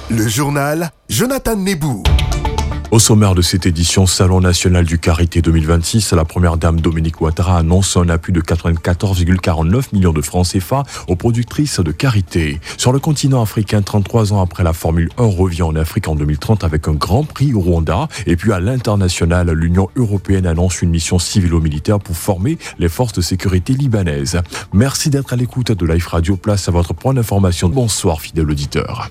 Le journal Jonathan Nebou. Au sommaire de cette édition, Salon national du Carité 2026, la première dame Dominique Ouattara annonce un appui de 94,49 millions de francs CFA aux productrices de karité. Sur le continent africain, 33 ans après la Formule 1 revient en Afrique en 2030 avec un grand prix au Rwanda. Et puis à l'international, l'Union européenne annonce une mission civilo-militaire pour former les forces de sécurité libanaises. Merci d'être à l'écoute de Life Radio. Place à votre point d'information. Bonsoir fidèle auditeur.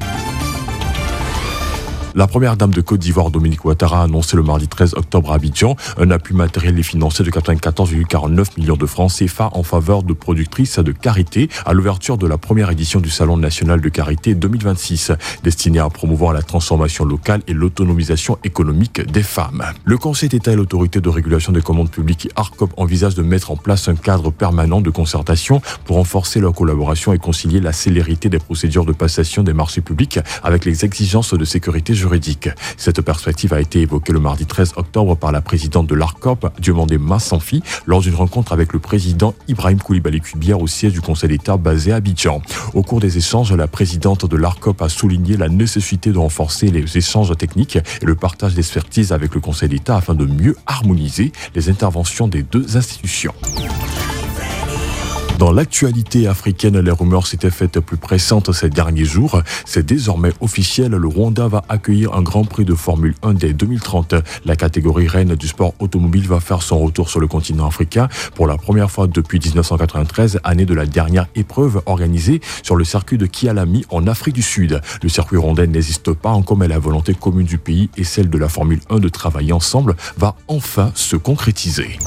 La première dame de Côte d'Ivoire, Dominique Ouattara, a annoncé le mardi 13 octobre à Abidjan un appui matériel et financier de 94,49 millions de francs CFA en faveur de productrices de karité à l'ouverture de la première édition du Salon national de karité 2026, destiné à promouvoir la transformation locale et l'autonomisation économique des femmes. Le Conseil d'État et l'Autorité de régulation des commandes publiques ARCOP envisagent de mettre en place un cadre permanent de concertation pour renforcer leur collaboration et concilier la célérité des procédures de passation des marchés publics avec les exigences de sécurité juridique. Cette perspective a été évoquée le mardi 13 octobre par la présidente de l'ARCOP, Diomandé Massanfi, lors d'une rencontre avec le président Ibrahim Koulibaly Kubière au siège du Conseil d'État basé à Abidjan. Au cours des échanges, la présidente de l'ARCOP a souligné la nécessité de renforcer les échanges techniques et le partage d'expertise avec le Conseil d'État afin de mieux harmoniser les interventions des deux institutions. Dans l'actualité africaine, les rumeurs s'étaient faites plus pressantes ces derniers jours. C'est désormais officiel, le Rwanda va accueillir un Grand Prix de Formule 1 dès 2030. La catégorie reine du sport automobile va faire son retour sur le continent africain pour la première fois depuis 1993, année de la dernière épreuve organisée sur le circuit de Kialami en Afrique du Sud. Le circuit rwandais n'existe pas encore, mais la volonté commune du pays et celle de la Formule 1 de travailler ensemble va enfin se concrétiser.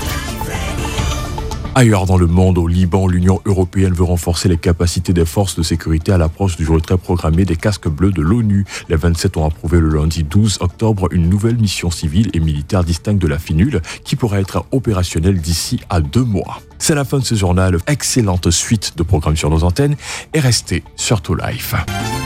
Ailleurs dans le monde, au Liban, l'Union européenne veut renforcer les capacités des forces de sécurité à l'approche du retrait programmé des casques bleus de l'ONU. Les 27 ont approuvé le lundi 12 octobre une nouvelle mission civile et militaire distincte de la FINUL qui pourrait être opérationnelle d'ici à 2 mois. C'est la fin de ce journal. Excellente suite de programmes sur nos antennes et restez sur Life.